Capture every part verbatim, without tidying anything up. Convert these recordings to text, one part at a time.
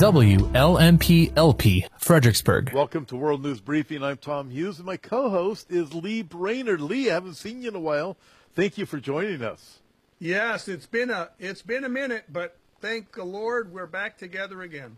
W L M P L P, Fredericksburg. Welcome to World News Briefing. I'm Tom Hughes, and my co-host is Lee Brainerd. Lee, I haven't seen you in a while. Thank you for joining us. Yes, it's been a it's been a minute, but thank the Lord we're back together again.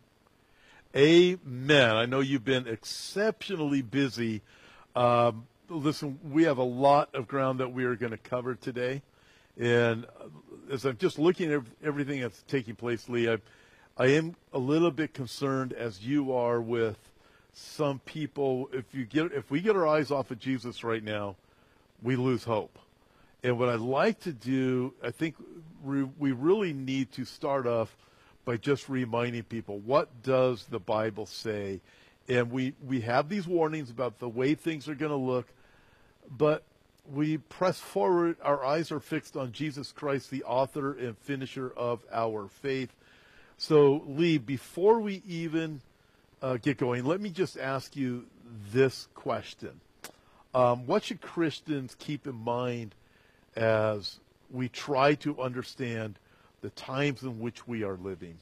Amen. I know you've been exceptionally busy. Um, listen, we have a lot of ground that we are going to cover today. And as I'm just looking at everything that's taking place, Lee, I, I am a little bit concerned, as you are, with some people. If you get, if we get our eyes off of Jesus right now, we lose hope. And what I'd like to do, I think we, we really need to start off by just reminding people, what does the Bible say? And we, we have these warnings about the way things are going to look, but we press forward. Our eyes are fixed on Jesus Christ, the author and finisher of our faith. So, Lee, before we even uh, get going, let me just ask you this question. Um, what should Christians keep in mind as we try to understand the times in which we are living?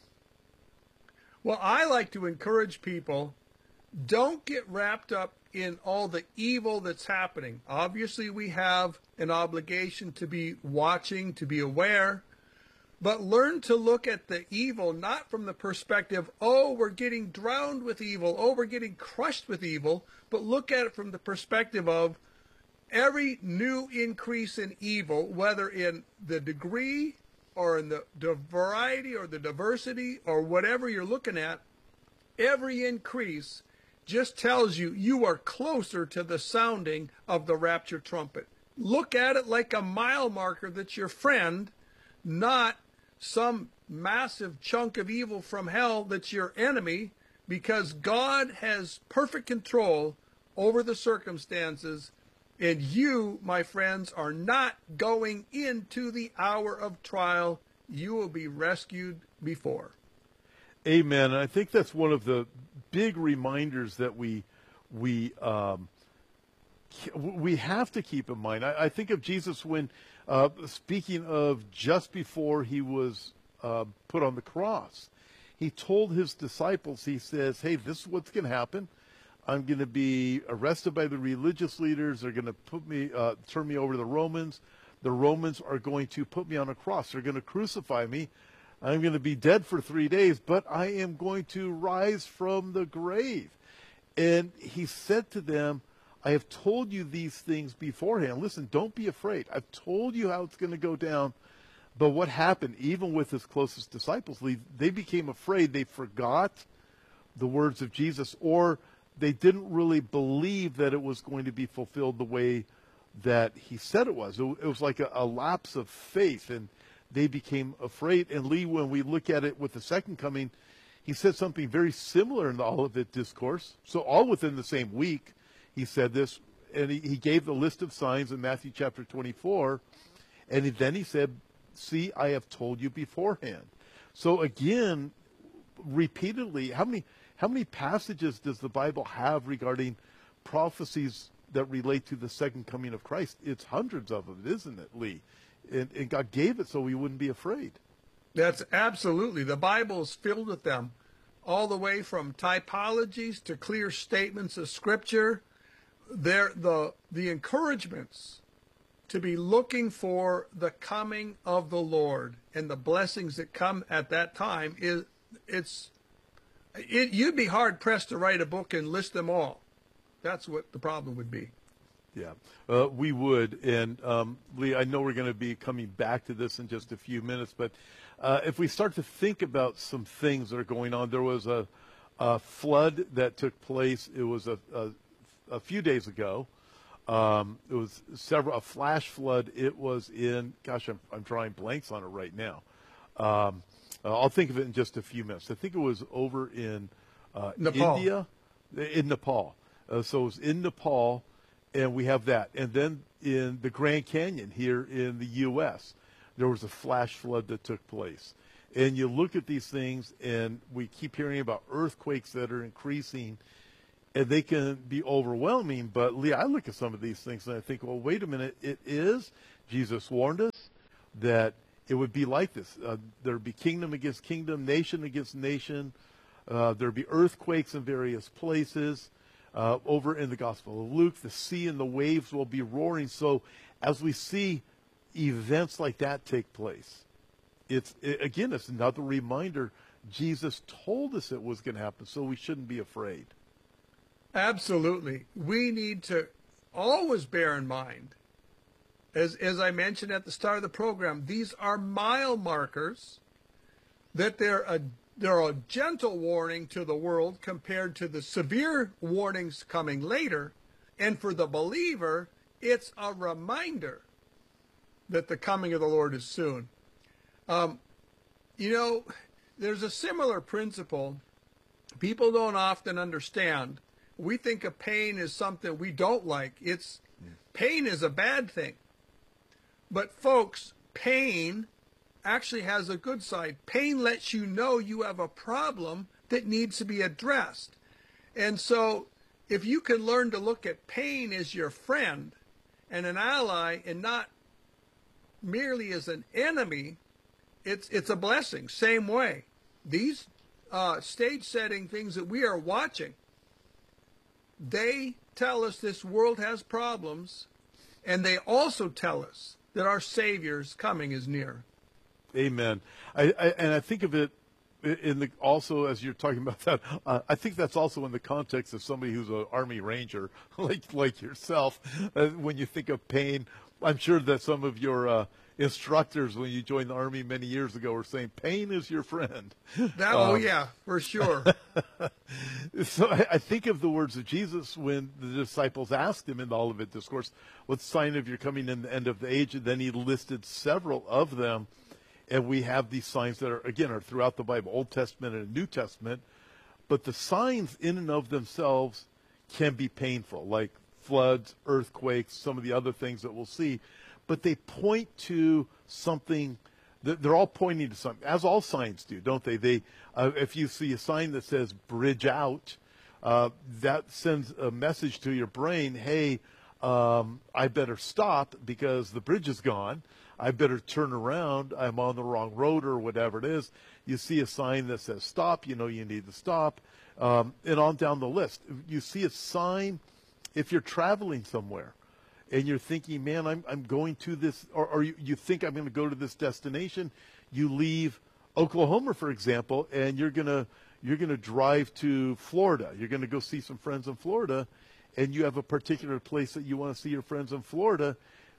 Well, I like to encourage people, don't get wrapped up in all the evil that's happening. Obviously, we have an obligation to be watching, to be aware, but learn to look at the evil not from the perspective, oh, we're getting drowned with evil, oh, we're getting crushed with evil, but look at it from the perspective of every new increase in evil, whether in the degree or in the, the variety or the diversity or whatever you're looking at, every increase just tells you you are closer to the sounding of the rapture trumpet. Look at it like a mile marker that's your friend, not some massive chunk of evil from hell that's your enemy, because God has perfect control over the circumstances, and you, my friends, are not going into the hour of trial. You will be rescued before. Amen. And I think that's one of the big reminders that we we um, we have to keep in mind. I, I think of Jesus when, uh, speaking of just before he was uh, put on the cross, he told his disciples, he says, hey, this is what's going to happen. I'm going to be arrested by the religious leaders. They're going to put me, uh, turn me over to the Romans. The Romans are going to put me on a cross. They're going to crucify me. I'm going to be dead for three days, but I am going to rise from the grave. And he said to them, I have told you these things beforehand. Listen, don't be afraid. I've told you how it's going to go down. But what happened, even with his closest disciples, they became afraid. They forgot the words of Jesus, or they didn't really believe that it was going to be fulfilled the way that he said it was. It was like a, a lapse of faith, and they became afraid. And Lee, when we look at it with the second coming, he said something very similar in the Olivet Discourse. So all within the same week, he said this, and he, he gave the list of signs in Matthew chapter twenty-four, and then he said, see, I have told you beforehand. So again, repeatedly, how many how many passages does the Bible have regarding prophecies that relate to the second coming of Christ? It's hundreds of them, isn't it, Lee? And, and God gave it so we wouldn't be afraid. That's absolutely. The Bible is filled with them, all the way from typologies to clear statements of Scripture. They're the, the encouragements to be looking for the coming of the Lord and the blessings that come at that time. Is it's it, you'd be hard-pressed to write a book and list them all. That's what the problem would be. Yeah, uh, we would. And, um, Lee, I know we're going to be coming back to this in just a few minutes, but uh, if we start to think about some things that are going on, there was a, a flood that took place. It was a, a, a few days ago. Um, it was several, a flash flood. It was in, gosh, I'm, I'm drawing blanks on it right now. Um, I'll think of it in just a few minutes. I think it was over in uh, Nepal. India, in Nepal. Uh, so it was in Nepal. And we have that. And then in the Grand Canyon here in the U S, there was a flash flood that took place. And you look at these things, and we keep hearing about earthquakes that are increasing, and they can be overwhelming. But, Lee, I look at some of these things, and I think, well, wait a minute. It is. Jesus warned us that it would be like this. Uh, there would be kingdom against kingdom, nation against nation. Uh, there'll be earthquakes in various places. Uh, over in the Gospel of Luke, the sea and the waves will be roaring. So as we see events like that take place, it's it, again, it's another reminder. Jesus told us it was going to happen, so we shouldn't be afraid. Absolutely. We need to always bear in mind, as, as I mentioned at the start of the program, these are mile markers, that they're a They're a gentle warning to the world compared to the severe warnings coming later. And for the believer, it's a reminder that the coming of the Lord is soon. Um, you know, there's a similar principle people don't often understand. We think of pain as something we don't like. It's pain is a bad thing. But folks, pain actually has a good side. Pain lets you know you have a problem that needs to be addressed. And so if you can learn to look at pain as your friend and an ally and not merely as an enemy, it's it's a blessing. Same way. These uh, stage setting things that we are watching, they tell us this world has problems, and they also tell us that our Savior's coming is near. Amen. I, I, and I think of it in the also as you're talking about that. Uh, I think that's also in the context of somebody who's an Army Ranger, like like yourself. Uh, when you think of pain, I'm sure that some of your uh, instructors, when you joined the Army many years ago, were saying pain is your friend. That, um, oh yeah, for sure. So I, I think of the words of Jesus when the disciples asked him in the Olivet Discourse, "What's the sign of your coming in the end of the age?" And then he listed several of them. And we have these signs that are, again, are throughout the Bible, Old Testament and New Testament. But the signs in and of themselves can be painful, like floods, earthquakes, some of the other things that we'll see. But they point to something, they're all pointing to something, as all signs do, don't they? They, uh, if you see a sign that says bridge out, uh, that sends a message to your brain, hey, um, I better stop because the bridge is gone. I better turn around, I'm on the wrong road or whatever it is. You see a sign that says stop, you know you need to stop, um, and on down the list. You see a sign if you're traveling somewhere and you're thinking, man, I'm, I'm going to this, or, or you, you think I'm going to go to this destination. You leave Oklahoma, for example, and you're going to you're going to drive to Florida. You're going to go see some friends in Florida, and you have a particular place that you want to see your friends in Florida.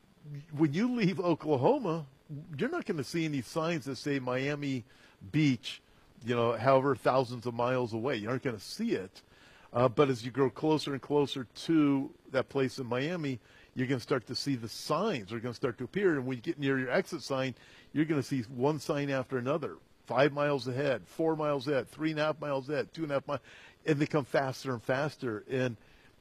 When you leave Oklahoma, you're not going to see any signs that say Miami Beach, you know, however thousands of miles away. You aren't going to see it. Uh, but as you grow closer and closer to that place in Miami, you're going to start to see the signs are going to start to appear. And when you get near your exit sign, you're going to see one sign after another, five miles ahead, four miles ahead, three and a half miles ahead, two and a half miles, and they come faster and faster. And,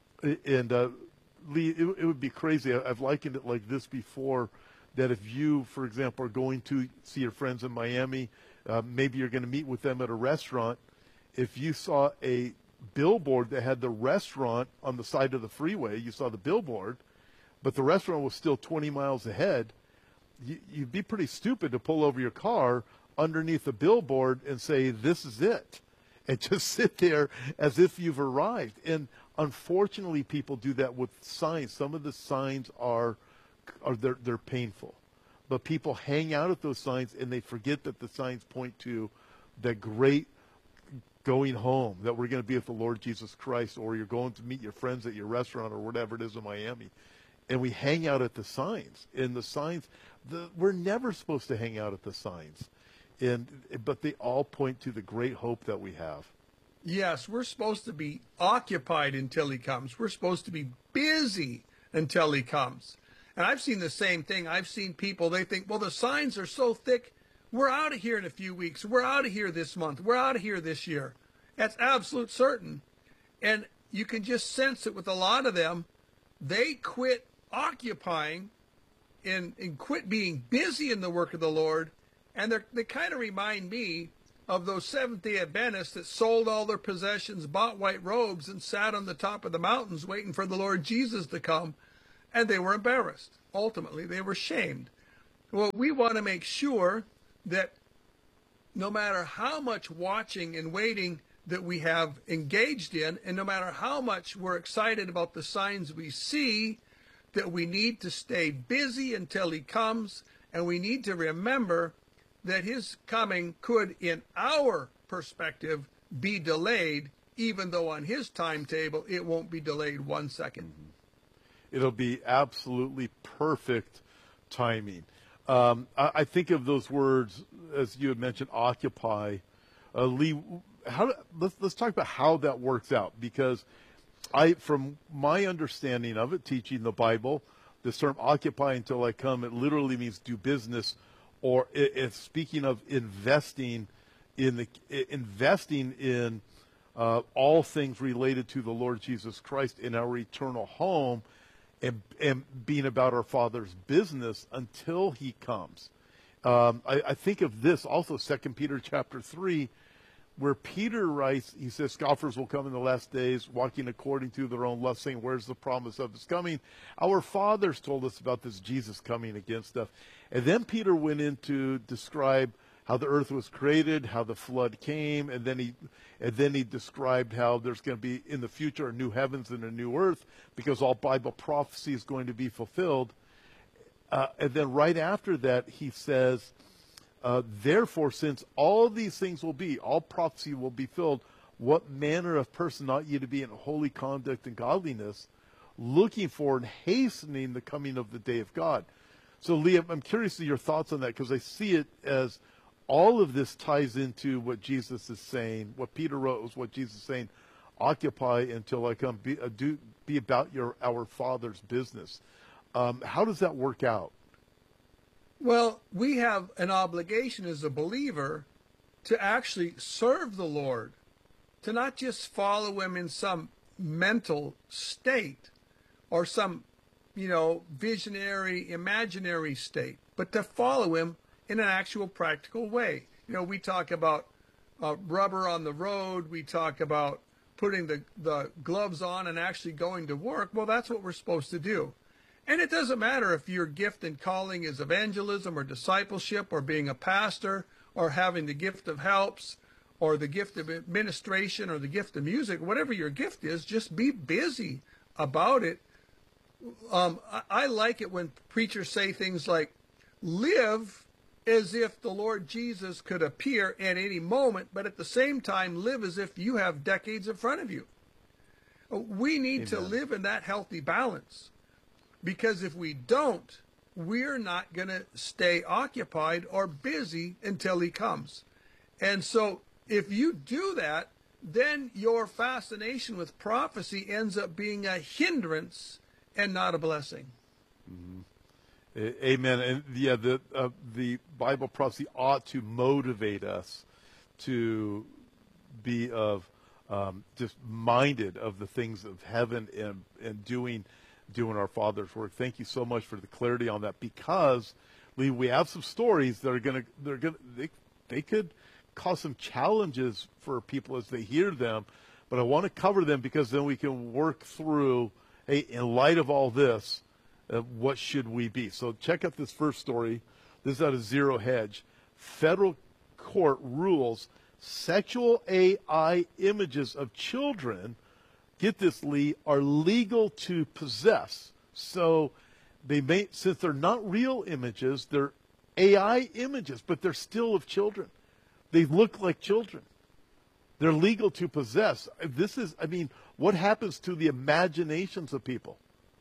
and, uh, Lee, it, it would be crazy. I, I've likened it like this before, that if you, for example, are going to see your friends in Miami, uh, maybe you're going to meet with them at a restaurant. If you saw a billboard that had the restaurant on the side of the freeway, you saw the billboard, but the restaurant was still twenty miles ahead, you, you'd be pretty stupid to pull over your car underneath the billboard and say, this is it, and just sit there as if you've arrived. And unfortunately, people do that with signs. Some of the signs are, are they're, they're painful. But people hang out at those signs, and they forget that the signs point to the great going home, that we're going to be with the Lord Jesus Christ, or you're going to meet your friends at your restaurant or whatever it is in Miami. And we hang out at the signs. And the signs, the, we're never supposed to hang out at the signs. And but they all point to the great hope that we have. Yes, we're supposed to be occupied until he comes. We're supposed to be busy until he comes. And I've seen the same thing. I've seen people, they think, well, the signs are so thick, we're out of here in a few weeks. We're out of here this month. We're out of here this year. That's absolute certain. And you can just sense it with a lot of them. They quit occupying and, and quit being busy in the work of the Lord. And they kind of remind me of those Seventh-day Adventists that sold all their possessions, bought white robes, and sat on the top of the mountains waiting for the Lord Jesus to come, and they were embarrassed. Ultimately, they were shamed. Well, we want to make sure that no matter how much watching and waiting that we have engaged in, and no matter how much we're excited about the signs we see, that we need to stay busy until he comes, and we need to remember that his coming could, in our perspective, be delayed, even though on his timetable it won't be delayed one second. It'll be absolutely perfect timing. Um, I, I think of those words, as you had mentioned, occupy. Uh, Lee, how, let's, let's talk about how that works out, because I, from my understanding of it, teaching the Bible, this term occupy until I come, it literally means do business, or it, it's speaking of investing in the investing in uh, all things related to the Lord Jesus Christ in our eternal home, and, and being about our Father's business until he comes. Um, I, I think of this also, Second Peter chapter three, where Peter writes, he says, scoffers will come in the last days, walking according to their own lust, saying, where's the promise of his coming? Our fathers told us about this Jesus coming again stuff. And then Peter went in to describe how the earth was created, how the flood came, and then he and then he described how there's going to be in the future a new heavens and a new earth, because all Bible prophecy is going to be fulfilled. Uh, and then right after that, he says, uh, therefore, since all these things will be, all prophecy will be filled, what manner of person ought ye to be in holy conduct and godliness, looking for and hastening the coming of the day of God. So, Liam, I'm curious to your thoughts on that, because I see it as all of this ties into what Jesus is saying. What Peter wrote was what Jesus is saying, occupy until I come, be, uh, do, be about your our Father's business. Um, how does that work out? Well, we have an obligation as a believer to actually serve the Lord, to not just follow him in some mental state or some, you know, visionary, imaginary state, but to follow him in an actual practical way. You know, we talk about uh, rubber on the road. We talk about putting the, the gloves on and actually going to work. Well, that's what we're supposed to do. And it doesn't matter if your gift and calling is evangelism or discipleship or being a pastor or having the gift of helps or the gift of administration or the gift of music. Whatever your gift is, just be busy about it. Um, I, I like it when preachers say things like, live as if the Lord Jesus could appear at any moment, but at the same time live as if you have decades in front of you. We need Amen. To live in that healthy balance, because if we don't, we're not going to stay occupied or busy until he comes. And so if you do that, then your fascination with prophecy ends up being a hindrance and not a blessing. Mm-hmm. Amen. And yeah, the uh, the Bible prophecy ought to motivate us to be of um, just minded of the things of heaven and and doing doing our Father's work. Thank you so much for the clarity on that, because we we have some stories that are gonna they're gonna they they could cause some challenges for people as they hear them, but I want to cover them because then we can work through. Hey, in light of all this, Uh, what should we be? So check out this first story. This is out of Zero Hedge. Federal court rules sexual A I images of children, get this, Lee, are legal to possess. So they may, since they're not real images, they're A I images, but they're still of children. They look like children. They're legal to possess. This is, I mean, what happens to the imaginations of people?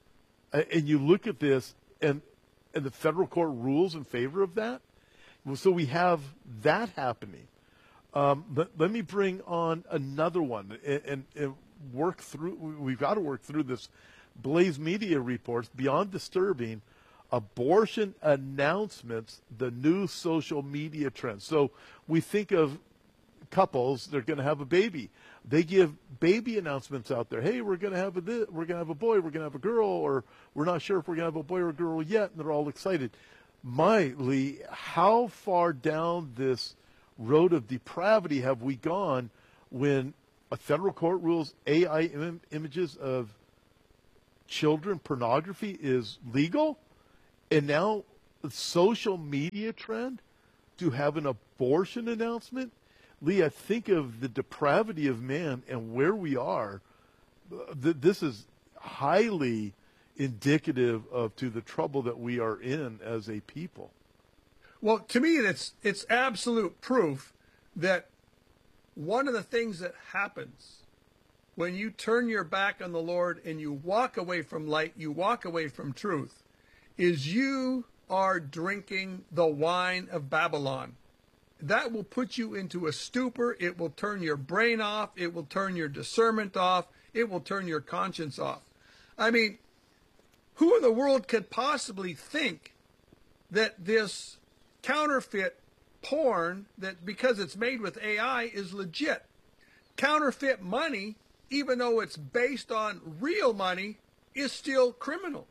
And you look at this, and and the federal court rules in favor of that. So we have that happening. Um, but let me bring on another one and, and, and work through. We've got to work through this. Blaze Media reports, beyond disturbing, abortion announcements, the new social media trend. So we think of couples, they're going to have a baby. They give baby announcements out there. Hey, we're going to have a we're going to have a boy, we're going to have a girl, or we're not sure if we're going to have a boy or a girl yet, and they're all excited. My Lee, how far down this road of depravity have we gone when a federal court rules A I im- images of children pornography is legal, and now the social media trend to have an abortion announcement Lee, I think of the depravity of man and where we are. Th- this is highly indicative of to the trouble that we are in as a people. Well, to me, it's it's absolute proof that one of the things that happens when you turn your back on the Lord and you walk away from light, you walk away from truth, is you are drinking the wine of Babylon. That will put you into a stupor. It will turn your brain off. It will turn your discernment off. It will turn your conscience off. I mean, who in the world could possibly think that this counterfeit porn, that because it's made with A I, is legit? Counterfeit money, even though it's based on real money, is still criminal.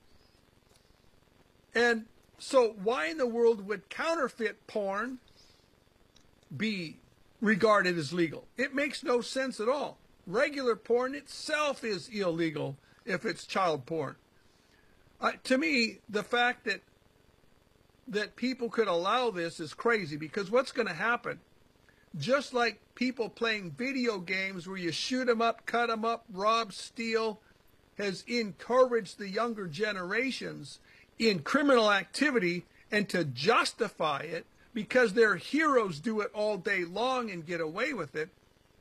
And so why in the world would counterfeit porn be regarded as legal? It makes no sense at all. Regular porn itself is illegal if it's child porn. Uh, to me, the fact that that people could allow this is crazy, because what's going to happen, just like people playing video games where you shoot them up, cut them up, rob, steal, has encouraged the younger generations in criminal activity, and to justify it because their heroes do it all day long and get away with it,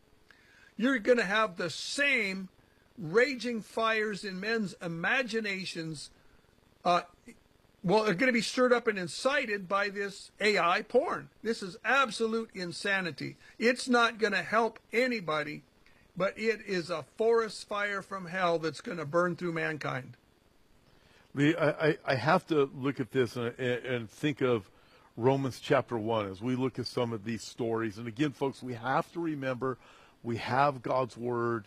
you're going to have the same raging fires in men's imaginations. Uh, well, they're going to be stirred up and incited by this A I porn. This is absolute insanity. It's not going to help anybody, but it is a forest fire from hell that's going to burn through mankind. Lee, I, I have to look at this and, and think of Romans chapter one as we look at some of these stories. And again, folks, we have to remember we have God's word,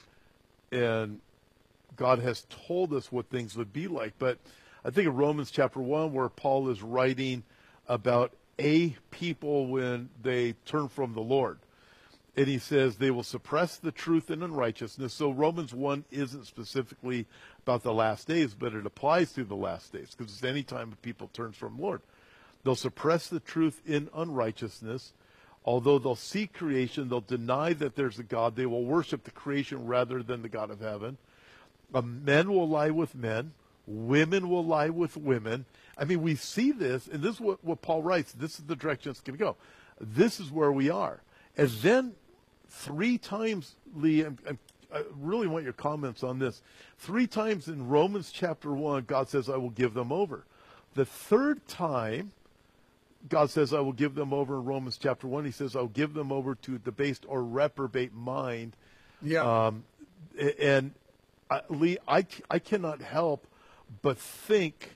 and God has told us what things would be like. But I think of Romans chapter one, where Paul is writing about a people when they turn from the Lord. And he says they will suppress the truth in unrighteousness. So Romans one isn't specifically about the last days, but it applies to the last days, because it's any time a people turns from the Lord. They'll suppress the truth in unrighteousness. Although they'll see creation, they'll deny that there's a God. They will worship the creation rather than the God of heaven. Uh, men will lie with men. Women will lie with women. I mean, we see this, and this is what, what Paul writes. This is the direction it's going to go. This is where we are. And then three times, Lee, I'm, I'm, I really want your comments on this. Three times in Romans chapter one, God says, I will give them over. The third time, God says, I will give them over in Romans chapter one. He says, I'll give them over to a debased or reprobate mind. Yeah. Um, and, uh, Lee, I, I cannot help but think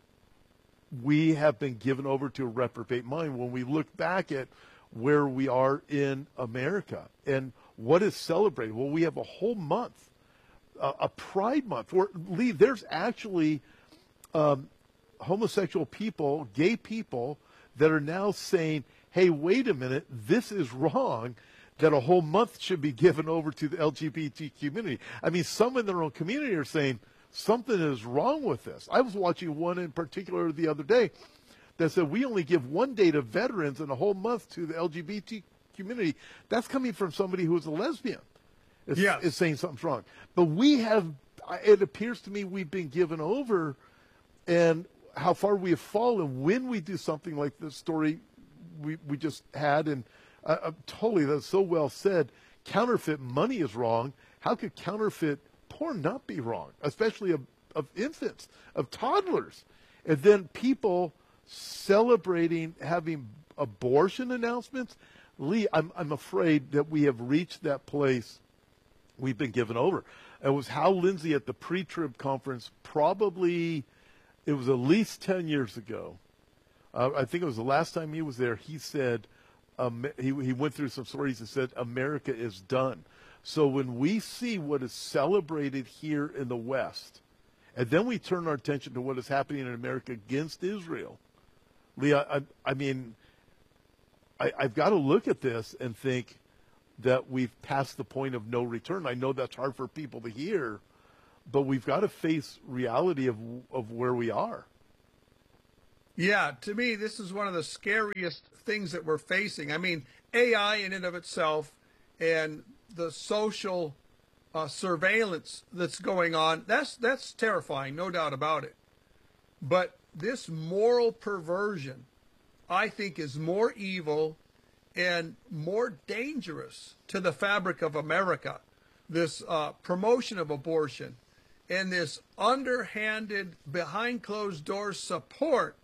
we have been given over to a reprobate mind when we look back at where we are in America and what is celebrated. Well, we have a whole month, uh, a Pride Month. Where, Lee, there's actually um, homosexual people, gay people, that are now saying, hey, wait a minute, this is wrong, that a whole month should be given over to the L G B T community. I mean, some in their own community are saying something is wrong with this. I was watching one in particular the other day that said we only give one day to veterans and a whole month to the L G B T community. That's coming from somebody who is a lesbian. It's, Yeah. it's saying something's wrong. But we have, it appears to me we've been given over, and how far we have fallen when we do something like the story we, we just had. And uh, uh, totally, that's so well said. Counterfeit money is wrong. How could counterfeit porn not be wrong, especially of, of infants, of toddlers? And then people celebrating having abortion announcements. Lee, I'm, I'm afraid that we have reached that place we've been given over. It was Hal Lindsey at the pre-trib conference, probably, it was at least ten years ago. Uh, I think it was the last time he was there. He said, um, he, he went through some stories and said, America is done. So when we see what is celebrated here in the West, and then we turn our attention to what is happening in America against Israel, Lee, I, I, I mean, I, I've got to look at this and think that we've passed the point of no return. I know that's hard for people to hear, but we've got to face reality of of where we are. Yeah, to me, this is one of the scariest things that we're facing. I mean, A I in and of itself and the social uh, surveillance that's going on, that's, that's terrifying, no doubt about it. But this moral perversion, I think, is more evil and more dangerous to the fabric of America. This uh, promotion of abortion and this underhanded, behind closed doors support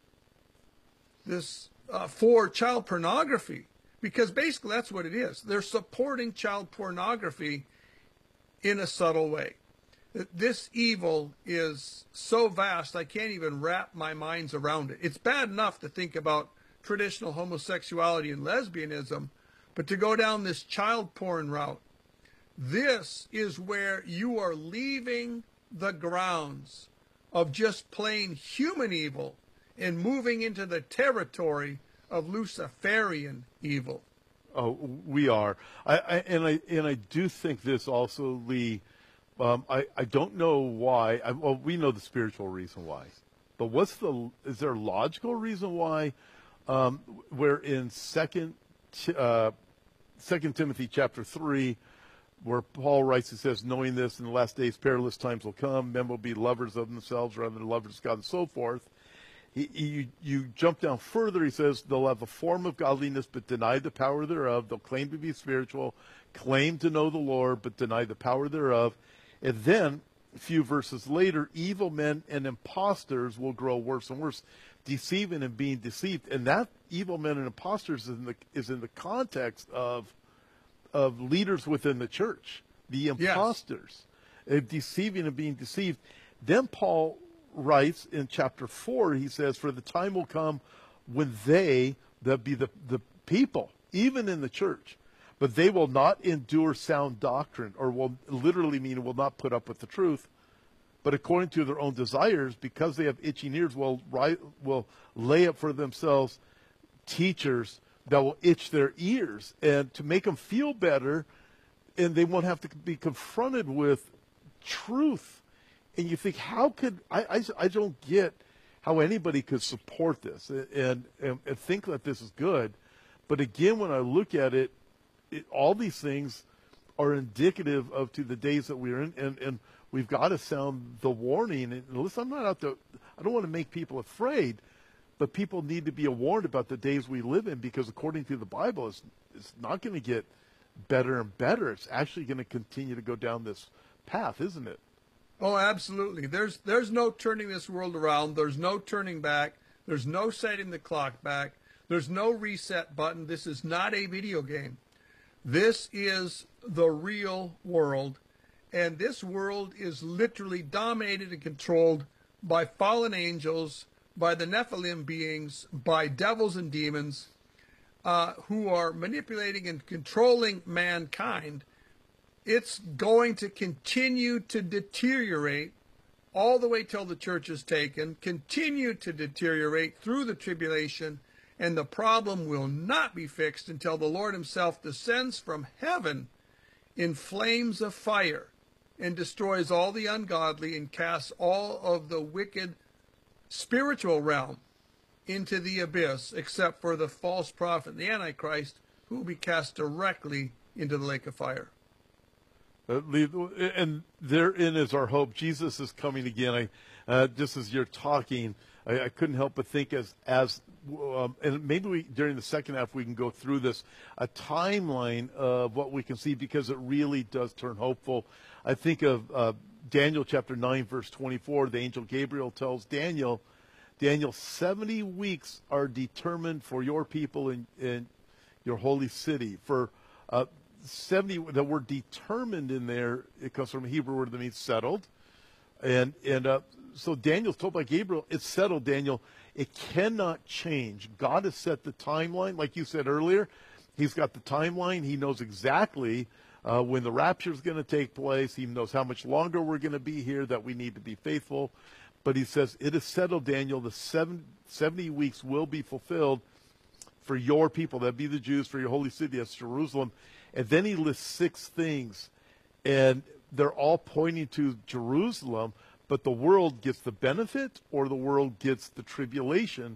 this uh, for child pornography, because basically that's what it is. They're supporting child pornography in a subtle way. This evil is so vast, I can't even wrap my minds around it. It's bad enough to think about traditional homosexuality and lesbianism, but to go down this child porn route, this is where you are leaving the grounds of just plain human evil and moving into the territory of Luciferian evil. Oh, we are. I, I and I and I do think this also, Lee. Um, I I don't know why. I, well, we know the spiritual reason why, but what's the? Is there a logical reason why? Um, where in second uh, Second Timothy chapter three, where Paul writes, he says, knowing this, in the last days perilous times will come, men will be lovers of themselves rather than lovers of God, and so forth. He, he, you, you jump down further, he says, they'll have a form of godliness, but deny the power thereof. They'll claim to be spiritual, claim to know the Lord, but deny the power thereof. And then, a few verses later, evil men and impostors will grow worse and worse, deceiving and being deceived. And that evil men and impostors is in the, is in the context of of leaders within the church, the impostors, yes. Deceiving and being deceived. Then Paul writes in chapter four, he says, for the time will come when they, that be the, the people, even in the church, but they will not endure sound doctrine, or will literally mean will not put up with the truth, but according to their own desires, because they have itching ears, will, will lay up for themselves teachers that will itch their ears, and to make them feel better, and they won't have to be confronted with truth. And you think, how could, I, I, I don't get how anybody could support this and, and, and think that this is good. But again, when I look at it, it, all these things are indicative of to the days that we're in, and, and we've got to sound the warning. And listen, I'm not out to, I don't want to make people afraid, but people need to be warned about the days we live in, because according to the Bible, it's, it's not going to get better and better. It's actually going to continue to go down this path, isn't it? Oh, absolutely. There's there's no turning this world around. There's no turning back. There's no setting the clock back. There's no reset button. This is not a video game. This is the real world, and this world is literally dominated and controlled by fallen angels, by the Nephilim beings, by devils and demons uh, who are manipulating and controlling mankind. It's going to continue to deteriorate all the way till the church is taken, continue to deteriorate through the tribulation, and the problem will not be fixed until the Lord himself descends from heaven in flames of fire and destroys all the ungodly and casts all of the wicked spiritual realm into the abyss, except for the false prophet, the Antichrist, who will be cast directly into the lake of fire. Uh, and therein is our hope. Jesus is coming again. I, uh, just as you're talking, I, I couldn't help but think as, as um, and maybe we, during the second half we can go through this, a timeline of what we can see, because it really does turn hopeful. I think of uh, Daniel chapter nine, verse twenty-four. The angel Gabriel tells Daniel, Daniel, seventy weeks are determined for your people in, in your holy city. For uh, seventy, the word determined in there, it comes from a Hebrew word that means settled. And and uh, so Daniel's told by Gabriel, it's settled, Daniel. It cannot change. God has set the timeline. Like you said earlier, he's got the timeline. He knows exactly uh, when the rapture is going to take place. He knows how much longer we're going to be here, that we need to be faithful. But he says, it is settled, Daniel. The seven, seventy weeks will be fulfilled for your people. That be the Jews, for your holy city, that's Jerusalem. And then he lists six things, and they're all pointing to Jerusalem, but the world gets the benefit or the world gets the tribulation.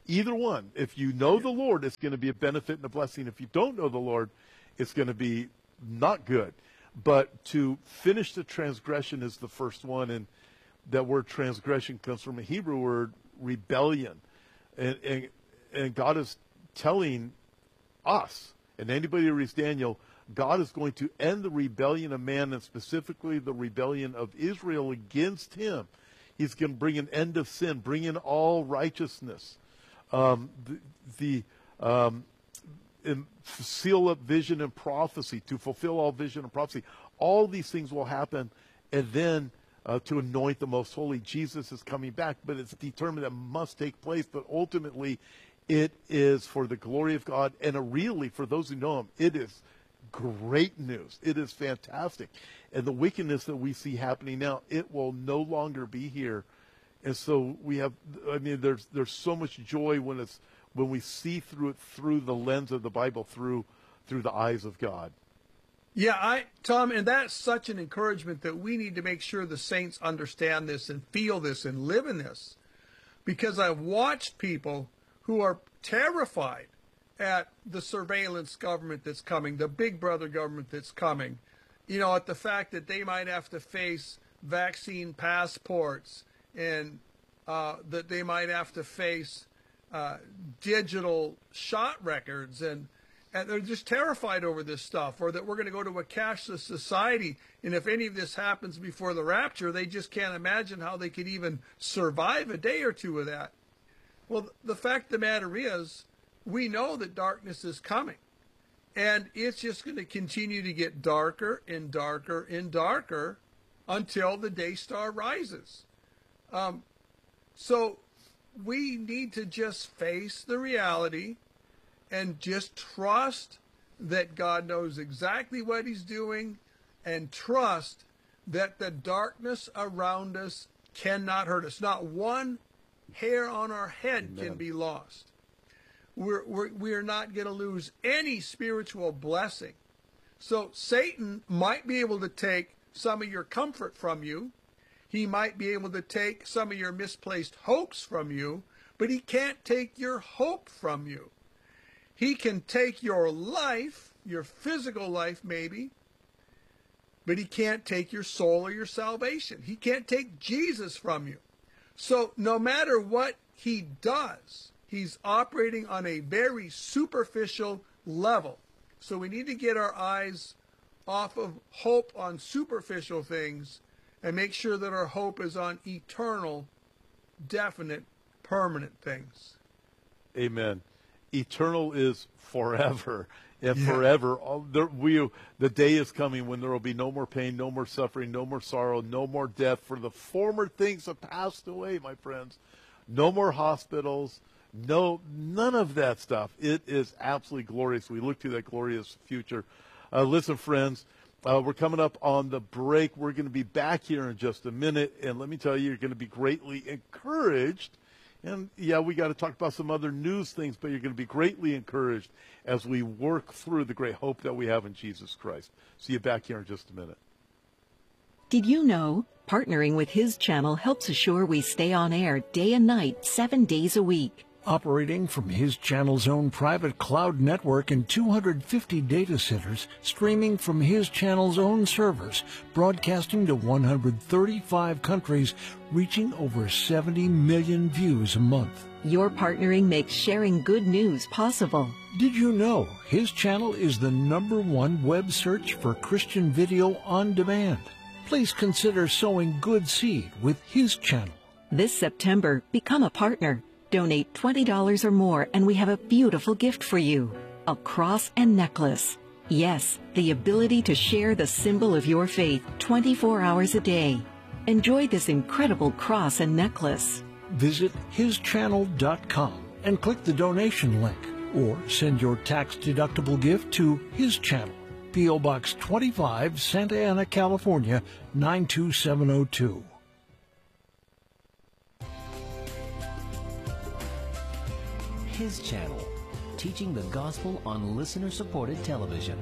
Either one. If you know the Lord, it's going to be a benefit and a blessing. If you don't know the Lord, it's going to be not good. But to finish the transgression is the first one, and that word transgression comes from a Hebrew word, rebellion. And, and, and God is telling us, and anybody who reads Daniel, God is going to end the rebellion of man, and specifically the rebellion of Israel against him. He's going to bring an end of sin, bring in all righteousness. Um, the the um, in, seal up vision and prophecy, to fulfill all vision and prophecy. All these things will happen, and then uh, to anoint the most holy. Jesus is coming back, but it's determined that must take place. But ultimately, it is for the glory of God, and a really, for those who know him, it is great news. It is fantastic. And the wickedness that we see happening now, it will no longer be here. And so we have, I mean, there's there's so much joy when it's when we see through it through the lens of the Bible, through through the eyes of God. Yeah, I Tom, and that's such an encouragement that we need to make sure the saints understand this and feel this and live in this. Because I've watched people who are terrified at the surveillance government that's coming, the big brother government that's coming, you know, at the fact that they might have to face vaccine passports, and uh, that they might have to face uh, digital shot records, and, and they're just terrified over this stuff, or that we're going to go to a cashless society, and if any of this happens before the rapture, they just can't imagine how they could even survive a day or two of that. Well, the fact of the matter is, we know that darkness is coming, and it's just going to continue to get darker and darker and darker until the day star rises. Um, so we need to just face the reality and just trust that God knows exactly what he's doing, and trust that the darkness around us cannot hurt us. Not one hair on our head Amen. Can be lost. We're, we're, we're not going to lose any spiritual blessing. So Satan might be able to take some of your comfort from you. He might be able to take some of your misplaced hopes from you, but he can't take your hope from you. He can take your life, your physical life maybe, but he can't take your soul or your salvation. He can't take Jesus from you. So no matter what he does, he's operating on a very superficial level. So we need to get our eyes off of hope on superficial things and make sure that our hope is on eternal, definite, permanent things. Amen. Eternal is forever. And Yeah. forever, all, there, we, the day is coming when there will be no more pain, no more suffering, no more sorrow, no more death. For the former things have passed away, my friends. No more hospitals. No, none of that stuff. It is absolutely glorious. We look to that glorious future. Uh, listen, friends, uh, we're coming up on the break. We're going to be back here in just a minute. And let me tell you, you're going to be greatly encouraged. And, yeah, we got to talk about some other news things, but you're going to be greatly encouraged as we work through the great hope that we have in Jesus Christ. See you back here in just a minute. Did you know partnering with His Channel helps assure we stay on air day and night, seven days a week? Operating from His Channel's own private cloud network and two hundred fifty data centers, streaming from His Channel's own servers, broadcasting to one hundred thirty-five countries, reaching over seventy million views a month. Your partnering makes sharing good news possible. Did you know His Channel is the number one web search for Christian video on demand? Please consider sowing good seed with His Channel. This September, become a partner. Donate twenty dollars or more and we have a beautiful gift for you. A cross and necklace. Yes, the ability to share the symbol of your faith twenty-four hours a day. Enjoy this incredible cross and necklace. Visit his channel dot com and click the donation link, or send your tax-deductible gift to His Channel, P O Box twenty-five, Santa Ana, California, nine two seven oh two. His Channel, teaching the gospel on listener-supported television.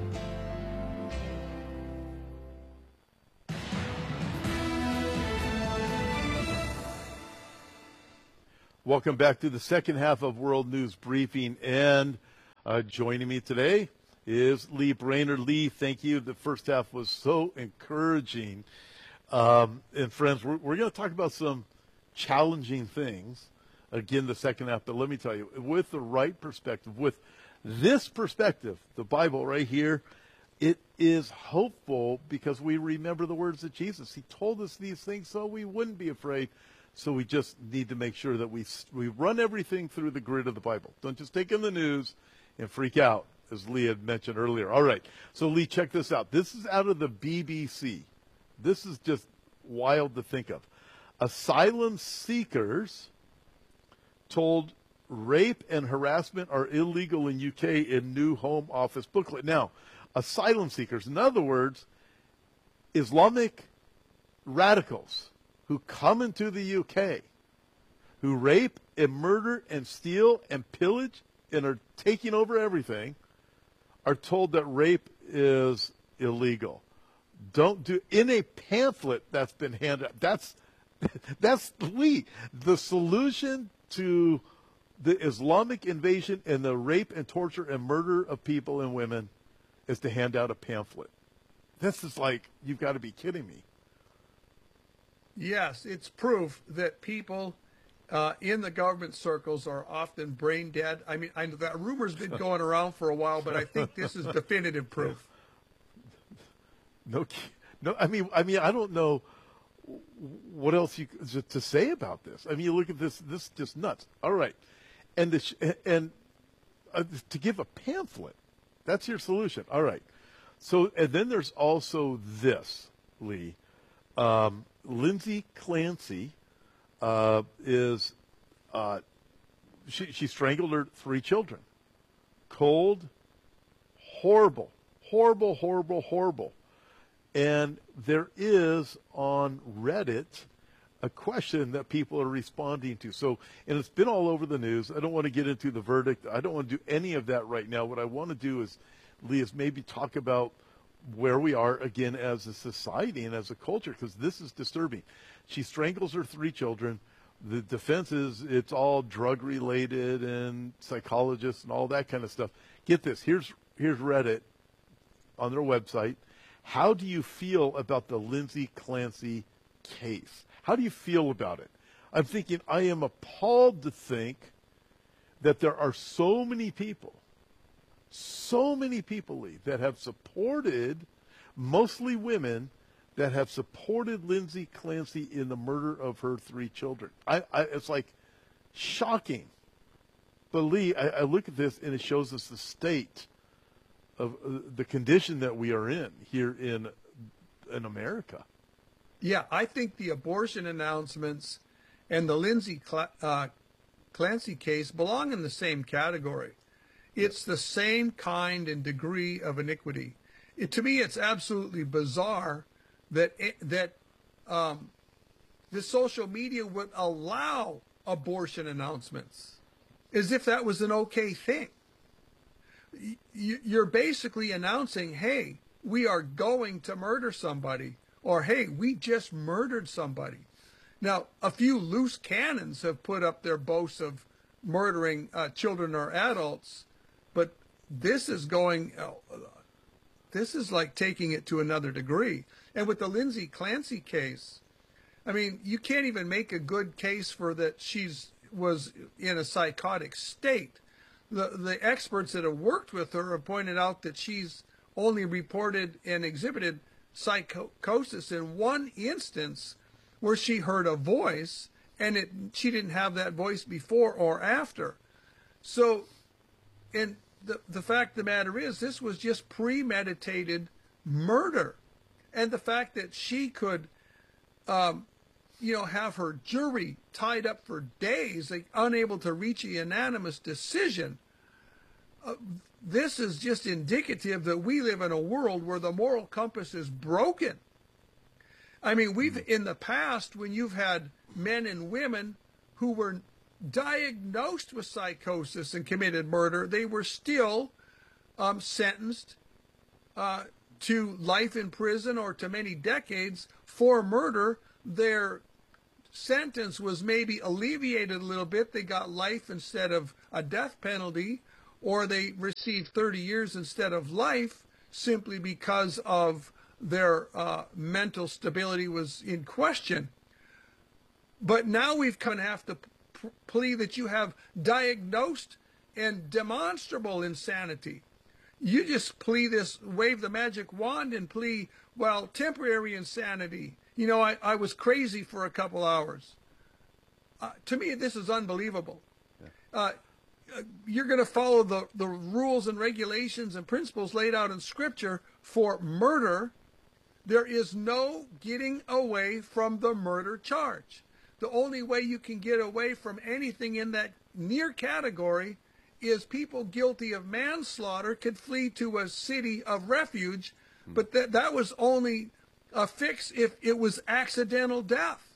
Welcome back to the second half of World News Briefing. And uh, joining me today is Lee Brainerd. Lee, thank you. The first half was so encouraging. Um, and friends, we're, we're going to talk about some challenging things. Again, the second half. But let me tell you, with the right perspective, with this perspective, the Bible right here, it is hopeful because we remember the words of Jesus. He told us these things so we wouldn't be afraid. So we just need to make sure that we we run everything through the grid of the Bible. Don't just take in the news and freak out, as Lee had mentioned earlier. All right. So, Lee, check this out. This is out of the B B C. This is just wild to think of. Asylum seekers told rape and harassment are illegal in U K in new Home Office booklet. Now, asylum seekers, in other words, Islamic radicals who come into the U K, who rape and murder and steal and pillage and are taking over everything, are told that rape is illegal. Don't do in a pamphlet that's been handed out. That's that's Lee. The solution to the Islamic invasion and the rape and torture and murder of people and women is to hand out a pamphlet. This is like, you've got to be kidding me. Yes, it's proof that people uh, in the government circles are often brain dead. I mean, I know that rumor's been going around for a while, but I think this is definitive proof. No, no. I mean, I mean, I don't know what else you to say about this. I mean, you look at this. This is just nuts. All right, and the, and uh, to give a pamphlet, that's your solution. All right. So, and then there's also this, Lee. Um, Lindsay Clancy uh, is, uh, she, she strangled her three children. Cold, horrible, horrible, horrible, horrible. And there is on Reddit a question that people are responding to. So, and it's been all over the news. I don't want to get into the verdict. I don't want to do any of that right now. What I want to do is, Lee, is maybe talk about where we are again as a society and as a culture, because this is disturbing. She strangles her three children. The defense is it's all drug related and psychologists and all that kind of stuff. Get this. Here's here's Reddit on their website. How do you feel about the Lindsay Clancy case? How do you feel about it? I'm thinking, I am appalled to think that there are so many people So many people, Lee, that have supported, mostly women, that have supported Lindsay Clancy in the murder of her three children. I, I, it's like shocking. But, Lee, I, I look at this, and it shows us the state of uh, the condition that we are in here in in America. Yeah, I think the abortion announcements and the Lindsay Cl- uh, Clancy case belong in the same category. It's the same kind and degree of iniquity. It, to me, it's absolutely bizarre that it, that um, the social media would allow abortion announcements as if that was an okay thing. You, you're basically announcing, hey, we are going to murder somebody, or hey, we just murdered somebody. Now, a few loose cannons have put up their boasts of murdering uh, children or adults, but this is going, uh, this is like taking it to another degree. And with the Lindsay Clancy case, I mean, you can't even make a good case for that she's was in a psychotic state. The the experts that have worked with her have pointed out that she's only reported and exhibited psychosis in one instance where she heard a voice, and it she didn't have that voice before or after. So, and the the fact of the matter is, this was just premeditated murder. And the fact that she could, um, you know, have her jury tied up for days, like, unable to reach a unanimous decision, uh, this is just indicative that we live in a world where the moral compass is broken. I mean, we've, in the past, when you've had men and women who were diagnosed with psychosis and committed murder, they were still um, sentenced uh, to life in prison or to many decades for murder. Their sentence was maybe alleviated a little bit. They got life instead of a death penalty, or they received thirty years instead of life simply because of their uh, mental stability was in question. But now we've kind of have to p- plea that you have diagnosed and demonstrable insanity. You just plea this, wave the magic wand and plea, well, temporary insanity. You know, I, I was crazy for a couple hours. Uh, to me, this is unbelievable. Yeah. Uh, you're going to follow the, the rules and regulations and principles laid out in Scripture for murder. There is no getting away from the murder charge. The only way you can get away from anything in that near category is people guilty of manslaughter could flee to a city of refuge, hmm. but that that was only a fix if it was accidental death.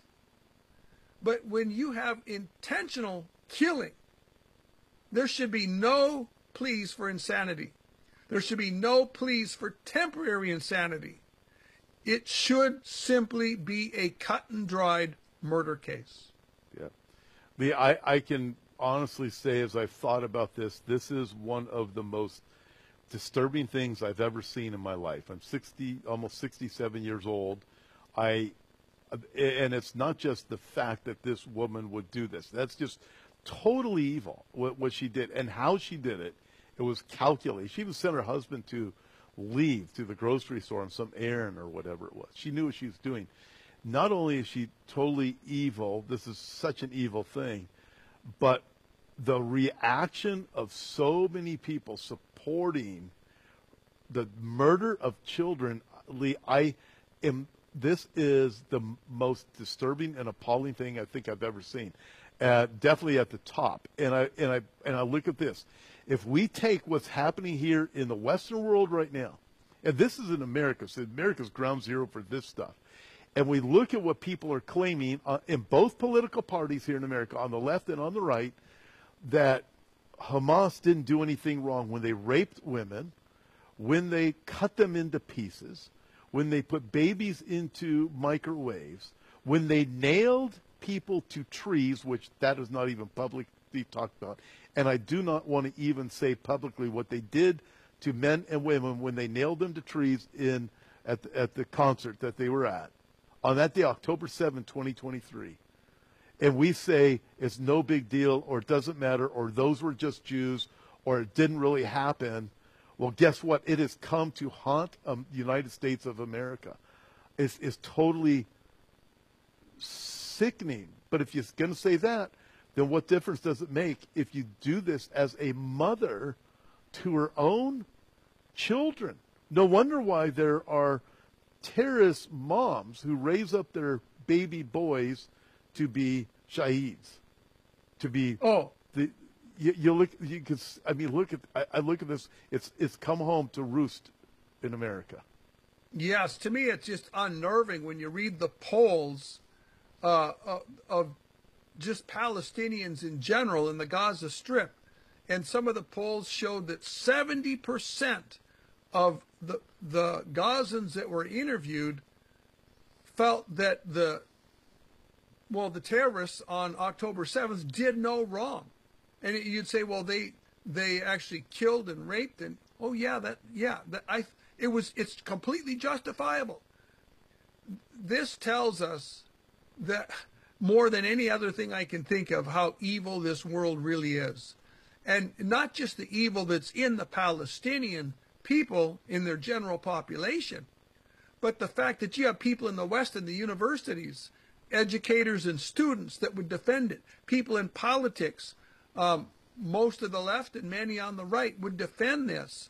But when you have intentional killing, there should be no pleas for insanity. There should be no pleas for temporary insanity. It should simply be a cut and dried murder case. Yeah. The, I, I can honestly say, as I've thought about this, this is one of the most disturbing things I've ever seen in my life. I'm sixty, almost sixty-seven years old. I, and it's not just the fact that this woman would do this. That's just totally evil, what, what she did. And how she did it, it was calculated. She even sent her husband to leave to the grocery store on some errand or whatever it was. She knew what she was doing. Not only is she totally evil, this is such an evil thing, but the reaction of so many people supporting the murder of children, Lee, I am, this is the most disturbing and appalling thing I think I've ever seen. Uh, definitely at the top. And I, and I, and I look at this. If we take what's happening here in the Western world right now, and this is in America, so America's ground zero for this stuff, and we look at what people are claiming uh, in both political parties here in America, on the left and on the right, that Hamas didn't do anything wrong when they raped women, when they cut them into pieces, when they put babies into microwaves, when they nailed people to trees, which that is not even publicly talked about. And I do not want to even say publicly what they did to men and women when they nailed them to trees in at the, at the concert that they were at on that day, October seventh, twenty twenty-three. And we say it's no big deal, or it doesn't matter, or those were just Jews, or it didn't really happen. Well, guess what? It has come to haunt um, the United States of America. It's, it's totally sickening. But if you're going to say that, then what difference does it make if you do this as a mother to her own children? No wonder why there are terrorist moms who raise up their baby boys to be shaheeds, to be oh the you, you look you can I mean look at I, I look at this, it's it's come home to roost in America. Yes, to me it's just unnerving when you read the polls uh, of, of just Palestinians in general in the Gaza Strip, and some of the polls showed that seventy percent of the the Gazans that were interviewed felt that the well the terrorists on October seventh did no wrong, and you'd say, well, they they actually killed and raped, and oh yeah that yeah that I it was it's completely justifiable. This tells us that more than any other thing I can think of, how evil this world really is. And not just the evil that's in the Palestinian people in their general population, but the fact that you have people in the West in the universities, educators and students that would defend it, people in politics, um, most of the left and many on the right would defend this.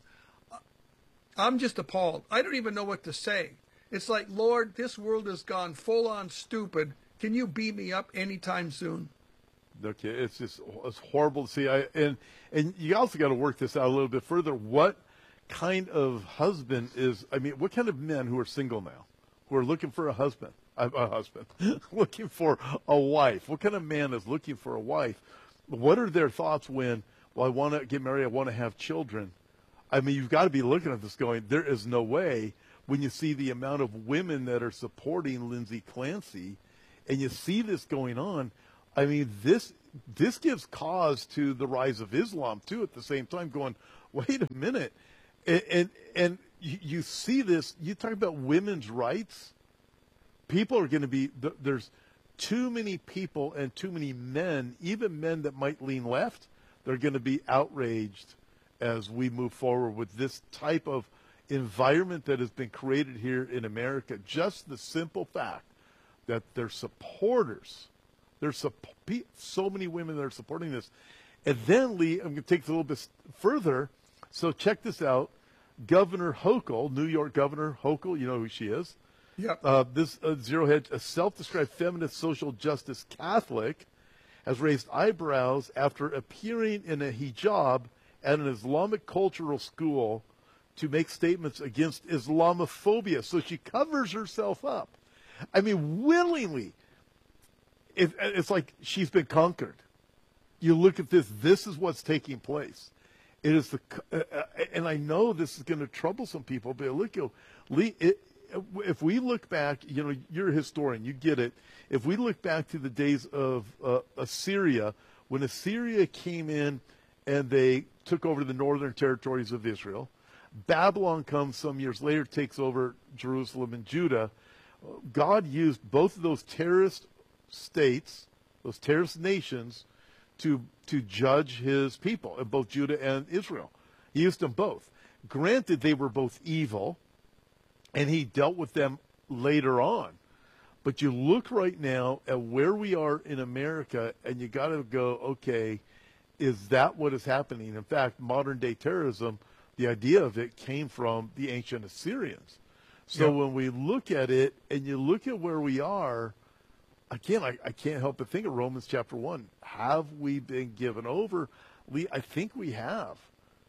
I'm just appalled. I don't even know what to say. It's like, Lord, this world has gone full on stupid. Can you beat me up anytime soon? Okay, it's just it's horrible to see. I, and and you also got to work this out a little bit further. What kind of husband is? I mean, what kind of men who are single now, who are looking for a husband, a, a husband, looking for a wife? What kind of man is looking for a wife? What are their thoughts when? Well, I want to get married. I want to have children. I mean, you've got to be looking at this going, there is no way. When you see the amount of women that are supporting Lindsay Clancy, and you see this going on, I mean, this this gives cause to the rise of Islam, too, at the same time, going, wait a minute. And, and, and you, you see this, you talk about women's rights, people are going to be, there's too many people and too many men, even men that might lean left, they're going to be outraged as we move forward with this type of environment that has been created here in America. Just the simple fact that their supporters, there's so many women that are supporting this. And then, Lee, I'm going to take it a little bit further. So check this out. Governor Hochul, New York Governor Hochul, you know who she is. Yep. Uh, this uh, Zero Hedge, a self-described feminist social justice Catholic, has raised eyebrows after appearing in a hijab at an Islamic cultural school to make statements against Islamophobia. So she covers herself up. I mean, willingly. It, it's like she's been conquered. You look at this, this is what's taking place. It is the, uh, and I know this is going to trouble some people, but look, you know, Lee, it, if we look back, you know, you're a historian, you get it. If we look back to the days of uh, Assyria, when Assyria came in and they took over the northern territories of Israel, Babylon comes some years later, takes over Jerusalem and Judah. God used both of those terrorist states, those terrorist nations, to to judge his people, both Judah and Israel. He used them both. Granted, they were both evil, and he dealt with them later on. But you look right now at where we are in America, and you got to go, okay, is that what is happening? In fact, modern-day terrorism, the idea of it came from the ancient Assyrians. So yeah. when we look at it, and you look at where we are, again, I, I can't help but think of Romans chapter one. Have we been given over? Lee, I think we have.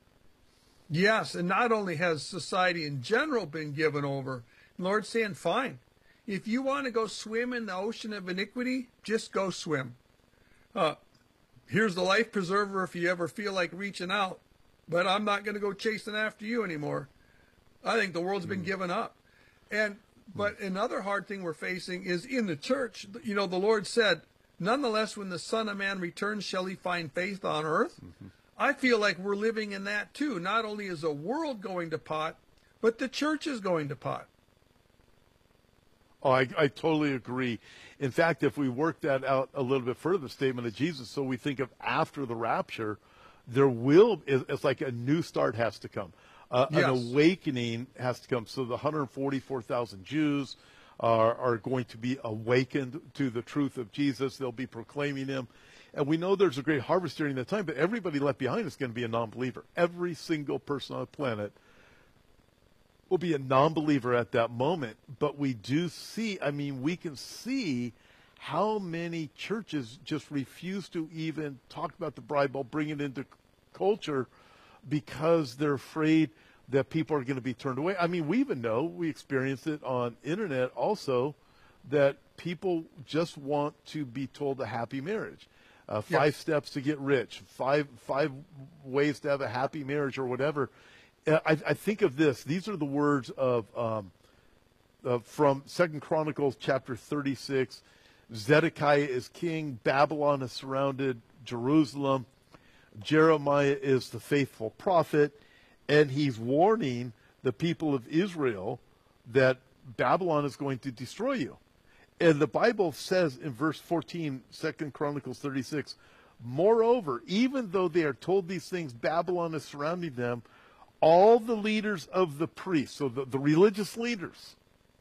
Yes, and not only has society in general been given over, the Lord's saying, fine. If you want to go swim in the ocean of iniquity, just go swim. Uh, here's the life preserver if you ever feel like reaching out, but I'm not going to go chasing after you anymore. I think the world's been mm. given up. And But another hard thing we're facing is in the church. You know, the Lord said, nonetheless, when the Son of Man returns, shall he find faith on earth? Mm-hmm. I feel like we're living in that too. Not only is the world going to pot, but the church is going to pot. Oh, I, I totally agree. In fact, if we work that out a little bit further, the statement of Jesus, so we think of after the rapture, there will, it's like a new start has to come. Uh, yes. An awakening has to come. So the one hundred forty-four thousand Jews are, are going to be awakened to the truth of Jesus. They'll be proclaiming him. And we know there's a great harvest during that time, but everybody left behind is going to be a non-believer. Every single person on the planet will be a non-believer at that moment. But we do see, I mean, we can see how many churches just refuse to even talk about the Bible, bring it into culture, because they're afraid that people are going to be turned away. I mean, we even know, we experienced it on internet also, that people just want to be told a happy marriage. Uh, five yes. steps to get rich, five five ways to have a happy marriage or whatever. Uh, I, I think of this. These are the words of um, uh, from Second Chronicles chapter thirty-six. Zedekiah is king. Babylon has surrounded Jerusalem. Jeremiah is the faithful prophet, and he's warning the people of Israel that Babylon is going to destroy you. And the Bible says in verse fourteen, Second Chronicles thirty-six, moreover, even though they are told these things, Babylon is surrounding them, all the leaders of the priests, so the, the religious leaders,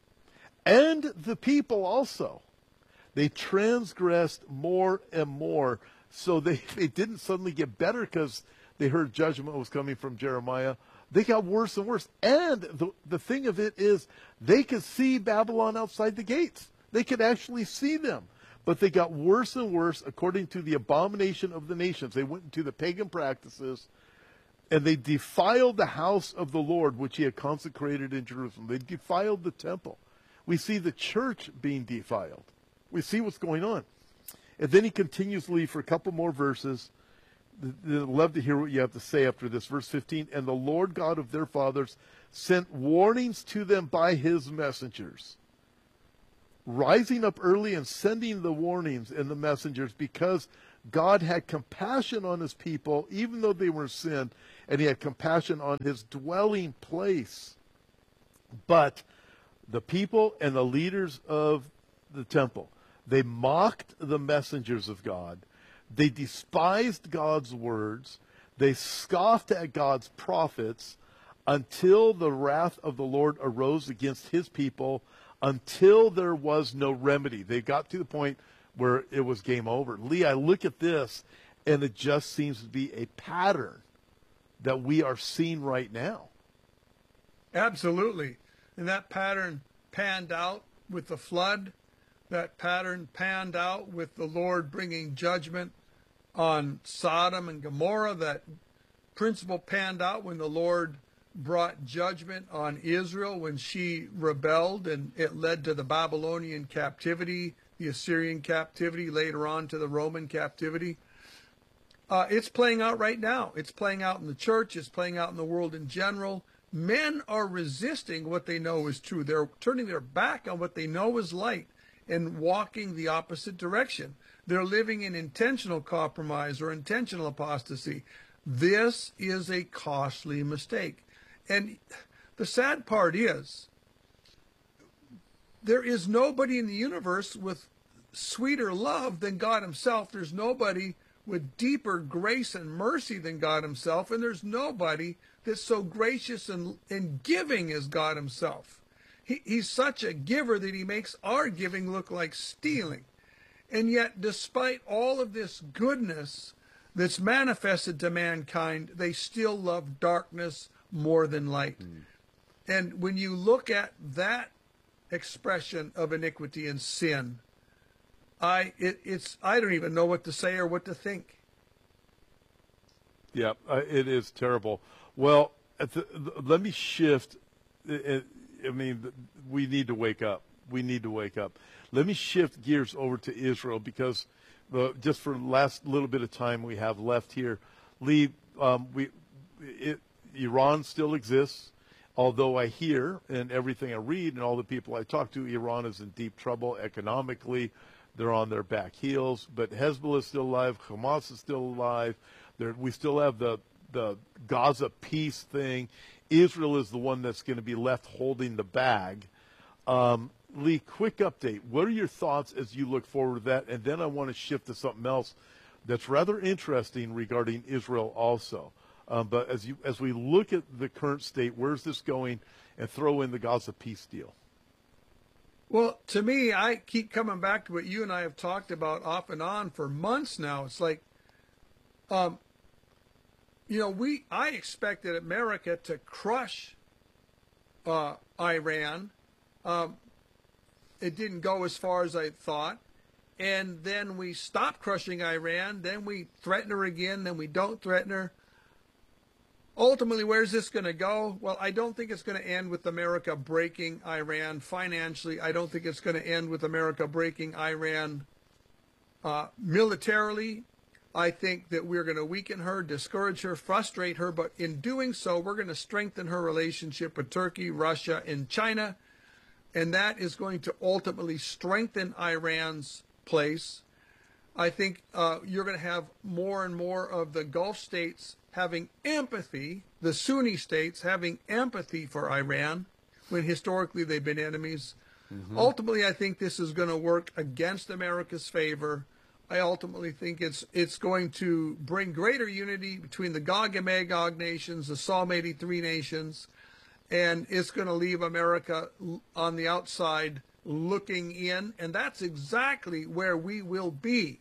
and the people also, they transgressed more and more. So they, they didn't suddenly get better because they heard judgment was coming from Jeremiah. They got worse and worse. And the, the thing of it is, they could see Babylon outside the gates. They could actually see them. But they got worse and worse according to the abomination of the nations. They went into the pagan practices, and they defiled the house of the Lord, which he had consecrated in Jerusalem. They defiled the temple. We see the church being defiled. We see what's going on. And then he continues to leave for a couple more verses. I'd love to hear what you have to say after this. Verse fifteen, and the Lord God of their fathers sent warnings to them by his messengers. rising up early and sending the warnings and the messengers because God had compassion on his people, even though they were in sin, and he had compassion on his dwelling place. But the people and the leaders of the temple, they mocked the messengers of God. They despised God's words. They scoffed at God's prophets until the wrath of the Lord arose against his people, until there was no remedy. They got to the point where it was game over. Lee, I look at this, and it just seems to be a pattern that we are seeing right now. Absolutely. And that pattern panned out with the flood. That pattern panned out with the Lord bringing judgment on Sodom and Gomorrah. That principle panned out when the Lord brought judgment on Israel when she rebelled, and it led to the Babylonian captivity, the Assyrian captivity, later on to the Roman captivity. Uh, it's playing out right now. It's playing out in the church. It's playing out in the world in general. Men are resisting what they know is true. They're turning their back on what they know is light and walking the opposite direction. They're living in intentional compromise or intentional apostasy. This is a costly mistake. And the sad part is, there is nobody in the universe with sweeter love than God himself. There's nobody with deeper grace and mercy than God himself. And there's nobody that's so gracious and, and giving as God himself. He, he's such a giver that he makes our giving look like stealing. And yet, despite all of this goodness that's manifested to mankind, they still love darkness more than light. Mm. And when you look at that expression of iniquity and sin, I it, it's I don't even know what to say or what to think. Yeah, uh, it is terrible. Well, at the, the, let me shift. It, I mean, we need to wake up. We need to wake up. Let me shift gears over to Israel because uh, just for the last little bit of time we have left here, Lee, um, we it, Iran still exists, although I hear and everything I read and all the people I talk to, Iran is in deep trouble economically. They're on their back heels, but Hezbollah is still alive. Hamas is still alive. There, we still have the, the Gaza peace thing. Israel is the one that's going to be left holding the bag. Um, Lee, quick update. What are your thoughts as you look forward to that? And then I want to shift to something else that's rather interesting regarding Israel also. Um, but as you as we look at the current state, where's this going, and throw in the Gaza peace deal? Well, to me, I keep coming back to what you and I have talked about off and on for months now. It's like, um, you know, we I expected America to crush uh, Iran. Um, it didn't go as far as I thought. And then we stopped crushing Iran. Then we threaten her again. Then we don't threaten her. Ultimately, where's this going to go? Well, I don't think it's going to end with America breaking Iran financially. I don't think it's going to end with America breaking Iran uh, militarily. I think that we're going to weaken her, discourage her, frustrate her. But in doing so, we're going to strengthen her relationship with Turkey, Russia, and China. And that is going to ultimately strengthen Iran's place. I think uh, you're going to have more and more of the Gulf states having empathy, the Sunni states having empathy for Iran, when historically they've been enemies. Mm-hmm. Ultimately, I think this is going to work against America's favor. I ultimately think it's it's going to bring greater unity between the Gog and Magog nations, the Psalm eighty-three nations, and it's going to leave America on the outside looking in, and that's exactly where we will be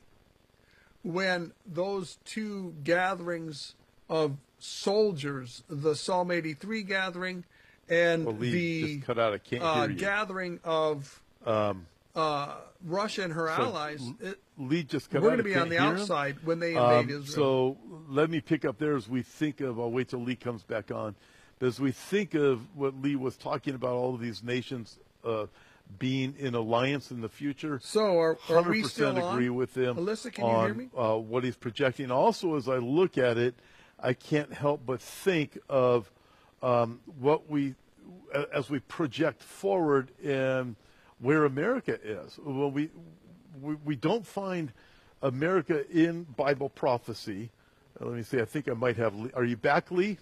when those two gatherings of soldiers, the Psalm eighty-three gathering and well, Lee the just cut out. I can't uh, hear you. gathering of um, uh, Russia and her so allies, it, Lee just cut we're out. going to be I on the can't hear outside him. when they invade um, Israel. So let me pick up there as we think of, I'll wait till Lee comes back on, but as we think of what Lee was talking about, all of these nations uh, being in alliance in the future. So are, are we still one hundred percent agree on? with him Alyssa, can on you hear me? Uh, what he's projecting. Also, as I look at it, I can't help but think of um, what we, as we project forward in where America is. Well, we, we, we don't find America in Bible prophecy. Uh, let me see. I think I might have. Lee. Are you back, Lee?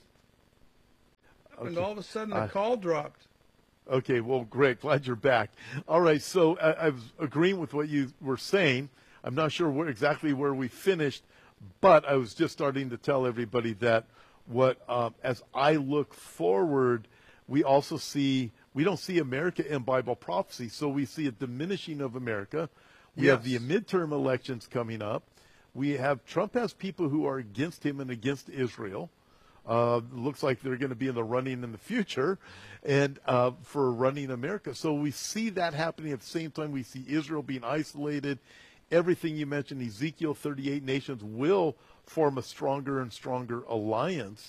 Okay. And all of a sudden the Uh, call dropped. Okay, well, great. Glad you're back. All right, so I, I was agreeing with what you were saying. I'm not sure where, exactly where we finished, but I was just starting to tell everybody that what, um, as I look forward, we also see, we don't see America in Bible prophecy, so we see a diminishing of America. We have the Yes. midterm elections coming up. We have, Trump has people who are against him and against Israel. Uh, looks like they're going to be in the running in the future and uh, for running America. So we see that happening at the same time. We see Israel being isolated. Everything you mentioned, Ezekiel thirty-eight nations will form a stronger and stronger alliance.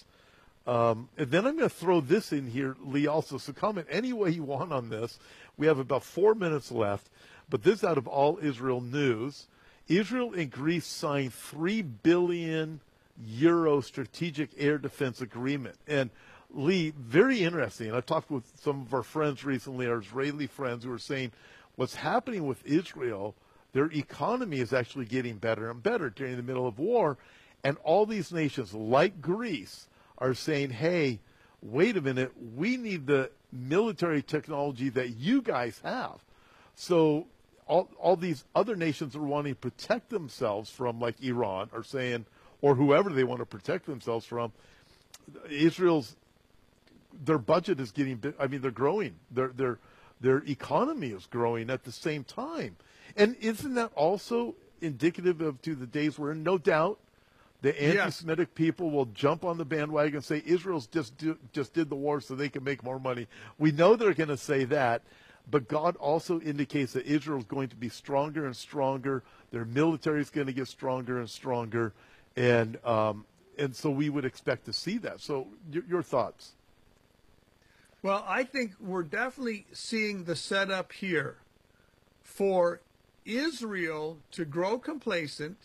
Um, and then I'm going to throw this in here, Lee, also. So comment any way you want on this. We have about four minutes left. But this out of All Israel News. Israel and Greece signed three billion Euro strategic air defense agreement. And Lee, very interesting. I talked with some of our friends recently, our Israeli friends, who were saying what's happening with Israel, their economy is actually getting better and better during the middle of war. And all these nations, like Greece, are saying, hey, wait a minute, we need the military technology that you guys have. So all, all these other nations are wanting to protect themselves from, like Iran, are saying, or whoever they want to protect themselves from. Israel's, their budget is getting big. I mean, they're growing. Their their their economy is growing at the same time. And isn't that also indicative of to the days we're in? No doubt, the anti-Semitic yes. people will jump on the bandwagon and say Israel's just do, just did the war so they can make more money. We know they're going to say that, but God also indicates that Israel's going to be stronger and stronger. Their military is going to get stronger and stronger. And um, and so we would expect to see that. So your, your thoughts? Well, I think we're definitely seeing the setup here for Israel to grow complacent,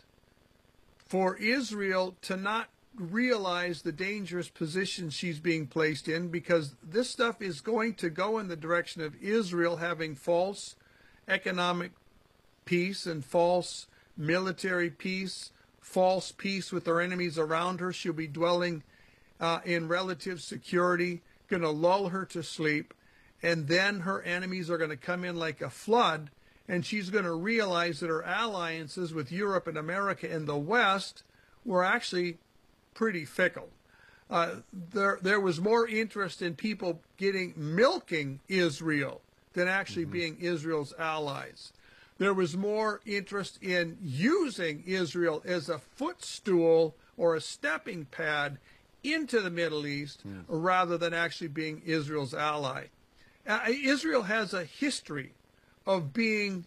for Israel to not realize the dangerous position she's being placed in, because this stuff is going to go in the direction of Israel having false economic peace and false military peace, false peace with her enemies around her. She'll be dwelling uh, in relative security, going to lull her to sleep, and then her enemies are going to come in like a flood, and she's going to realize that her alliances with Europe and America and the West were actually pretty fickle. Uh, there, there was more interest in people getting milking Israel than actually mm-hmm. being Israel's allies. There was more interest in using Israel as a footstool or a stepping pad into the Middle East yeah. rather than actually being Israel's ally. Uh, Israel has a history of being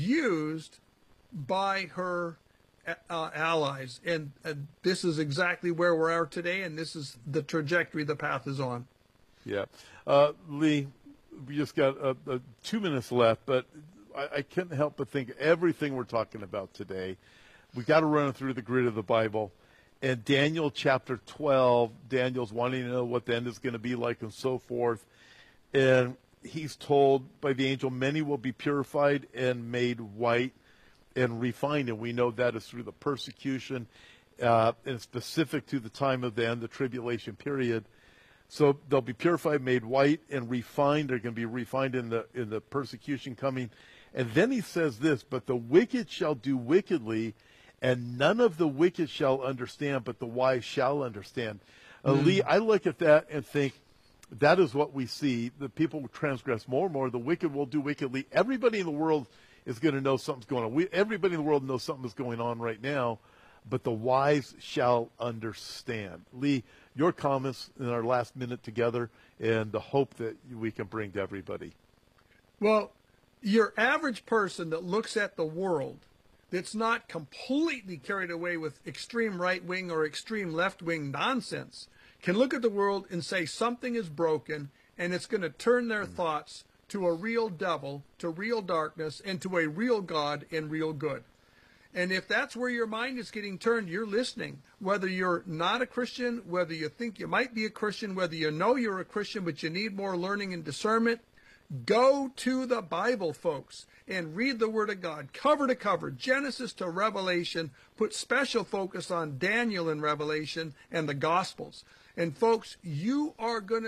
used by her uh, allies, and uh, this is exactly where we are today, and this is the trajectory the path is on. Yeah. Uh, Lee, we just got uh, uh, two minutes left, but I, I couldn't help but think everything we're talking about today, we got to run it through the grid of the Bible. And Daniel chapter twelve, Daniel's wanting to know what the end is going to be like and so forth. And he's told by the angel, many will be purified and made white and refined. And we know that is through the persecution uh, and specific to the time of the end, the tribulation period. So they'll be purified, made white, and refined. They're going to be refined in the in the persecution coming. And then he says this, but the wicked shall do wickedly, and none of the wicked shall understand, but the wise shall understand. Uh, mm. Lee, I look at that and think that is what we see. The people will transgress more and more. The wicked will do wickedly. Everybody in the world is going to know something's going on. We, everybody in the world knows something is going on right now, but the wise shall understand. Lee, your comments in our last minute together and the hope that we can bring to everybody. Well, your average person that looks at the world that's not completely carried away with extreme right-wing or extreme left-wing nonsense can look at the world and say something is broken, and it's going to turn their mm. thoughts to a real devil, to real darkness, and to a real God and real good. And if that's where your mind is getting turned, you're listening. Whether you're not a Christian, whether you think you might be a Christian, whether you know you're a Christian but you need more learning and discernment, Go to the Bible, folks, and read the Word of God cover to cover, Genesis to Revelation. Put special focus on Daniel and Revelation and the Gospels. And folks, you are going to